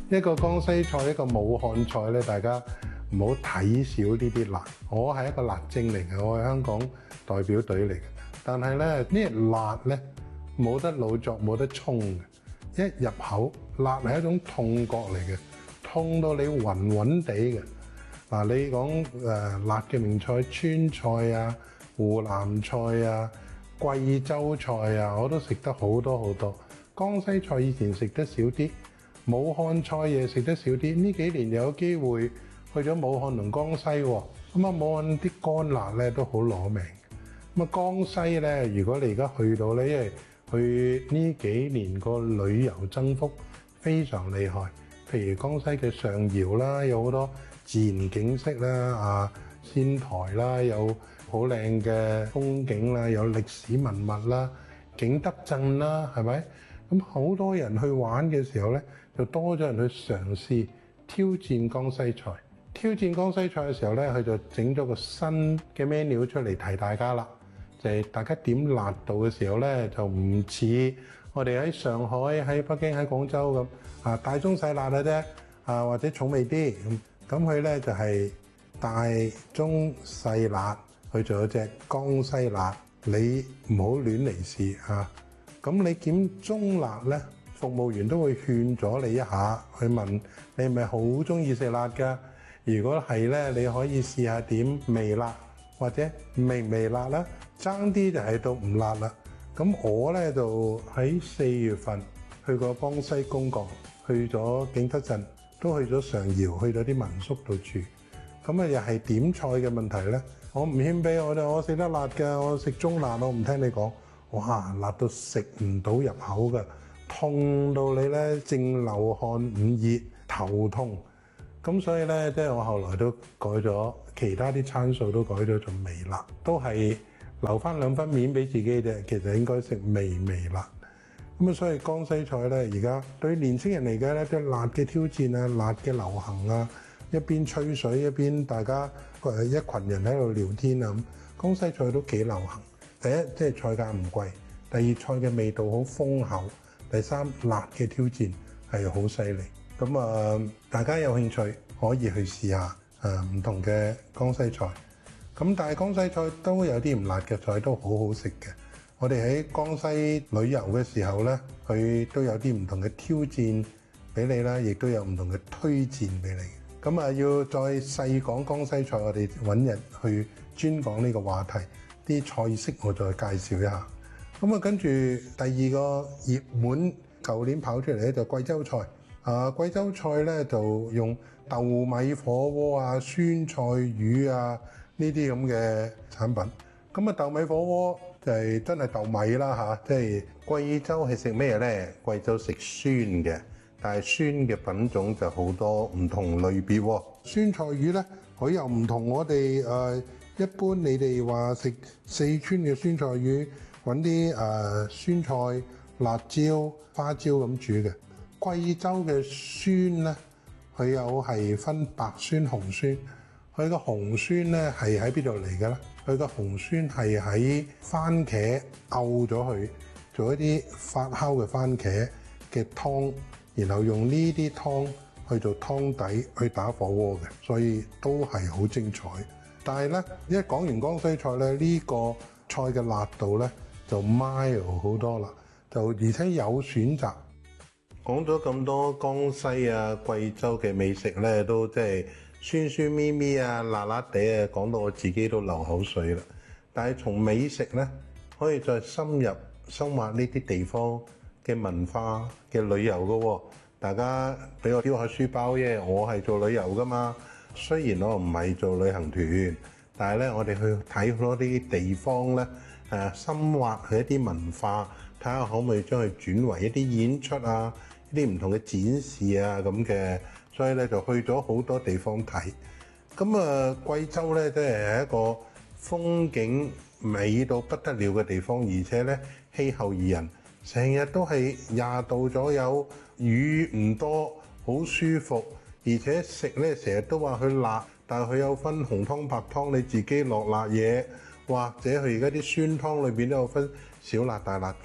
一個江西菜，一個武漢菜咧，大家唔好睇少呢啲辣。我係一個辣精嚟嘅，我係香港代表隊嚟嘅。但係咧，呢辣咧冇得老作，冇得沖嘅。一入口，辣係一種痛覺嚟嘅，痛到你暈暈地嘅。嗱，你講辣嘅名菜，川菜啊、湖南菜啊、貴州菜啊，我都食得好多好多。江西菜以前食得少啲。武漢菜嘢食得少啲，呢幾年有機會去咗武漢同江西喎，咁啊武漢啲乾辣咧都好攞命。咁啊江西咧，如果你而家去到咧，因為去呢幾年個旅遊增幅非常厲害，譬如江西嘅上饒啦，有好多自然景色啦，仙台啦，有好靚嘅風景啦，有歷史文物啦，景德鎮啦，係咪？咁好多人去玩嘅時候咧，就多咗人去嘗試挑戰江西菜。挑戰江西菜嘅時候咧，佢就整咗個新嘅 menu 出嚟提大家啦。就係大家點辣度嘅時候咧，就唔似我哋喺上海、喺北京、喺廣州咁大中細辣嘅啫，或者重味啲咁佢咧就係大中細辣，佢做咗隻江西辣，你唔好亂嚟試嚇。咁你檢中辣咧，服務員都會勸咗你一下，去問你係咪好中意食辣㗎？如果係咧，你可以試下點微辣或者微辣啦，爭啲就係到唔辣啦。咁我咧就喺4月份去過江西公幹，去咗景德鎮，都去咗上饒，去咗啲民宿度住。咁又係點菜嘅問題咧，我唔謙卑，我食得辣㗎，我食中辣，我唔聽你講。哇！辣到食唔到入口㗎，痛到你咧正流汗唔熱，頭痛。咁所以咧，即係我後來都改咗其他啲餐數，都改咗做微辣，都係留翻2分面俾自己啫。其實應該食微辣。咁所以江西菜咧，而家對年輕人嚟講咧，即係辣嘅挑戰啊，辣嘅流行啊，一邊吹水一邊大家一群人喺度聊天啊，咁江西菜都幾流行。第一，即係菜價唔貴；第二，菜嘅味道好豐厚；第三，辣嘅挑戰係好犀利。咁大家有興趣可以去試下唔同嘅江西菜。咁但係江西菜都有啲唔辣嘅菜都好好食嘅。我哋喺江西旅遊嘅時候咧，佢都有啲唔同嘅挑戰俾你啦，亦都有唔同嘅推薦俾你。咁要再細講江西菜，我哋揾日去專講呢個話題。啲菜式我再介紹一下，咁跟住第二個熱門，舊年跑出嚟咧就貴州菜。貴州菜咧就用豆米火鍋啊、酸菜魚啊呢啲咁嘅產品。咁豆米火鍋就係真係豆米啦嚇，即係貴州係食咩咧？貴州食酸嘅，但係酸嘅品種就好多唔同類別喎。酸菜魚咧，佢又唔同我哋一般你哋話食四川嘅酸菜魚，揾啲酸菜、辣椒、花椒咁煮嘅。貴州嘅酸咧，佢有係分白酸、紅酸。佢個紅酸咧係喺邊度嚟嘅咧？佢個紅酸係喺番茄漚咗佢，做一啲發酵嘅番茄嘅湯，然後用呢啲湯去做湯底去打火鍋嘅，所以都係好精彩。但係咧，一講完江西菜咧，呢個菜嘅辣度咧就 mild 好多啦，就而且有選擇。講咗咁多江西啊、貴州嘅美食咧，都即係酸酸咪咪啊、辣辣地啊，講到我自己都流口水啦。但係從美食咧，可以再深挖呢啲地方嘅文化嘅旅遊㗎喎。大家俾我丟下書包啫，我係做旅遊㗎嘛。雖然我唔係做旅行團，但係咧，我哋去睇好多啲地方咧，深挖佢一啲文化，睇下可唔可以將佢轉為一啲演出啊，一啲唔同嘅展示啊咁嘅，所以咧就去咗好多地方睇。咁貴州咧即係一個風景美到不得了嘅地方，而且咧氣候宜人，成日都係20度左右，雨唔多，好舒服。而且食咧成日都話佢辣，但係佢有分紅湯白湯，你自己落辣嘢，或者佢而家啲酸湯裏邊都有分小辣大辣嘅。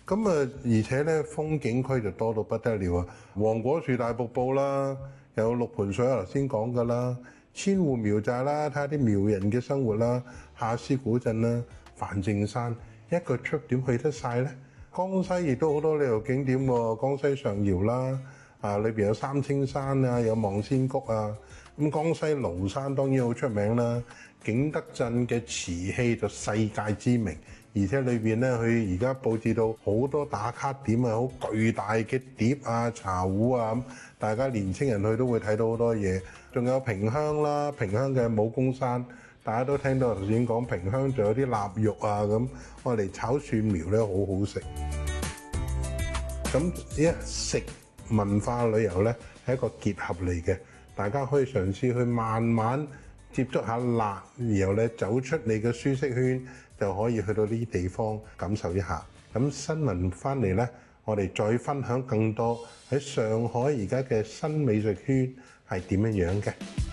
咁啊，而且咧風景區就多到不得了啊！黃果樹大瀑布啦，有六盤水頭先講噶啦，千戶苗寨啦，睇下啲苗人嘅生活啦，夏司古鎮啦，梵淨山，一個 trip 點去得晒咧？江西亦都好多旅遊景點喎，江西上饒啦，裏邊有三清山啊，有望仙谷啊，咁江西廬山當然好出名啦，景德鎮嘅瓷器就世界知名，而且裏邊咧佢而家佈置到好多打卡點啊，好巨大嘅碟啊、茶壺啊，咁大家年青人去都會睇到好多嘢，仲有萍鄉啦，萍鄉嘅武功山。大家都聽到頭先講萍鄉，仲有啲臘肉啊咁，我嚟炒蒜苗咧好好食。咁一食文化旅遊咧係一個結合嚟嘅，大家可以嘗試去慢慢接觸下辣，然後咧走出你嘅舒適圈，就可以去到呢啲地方感受一下。咁新聞翻嚟咧，我哋再分享更多喺上海而家嘅新美食圈係點樣樣嘅。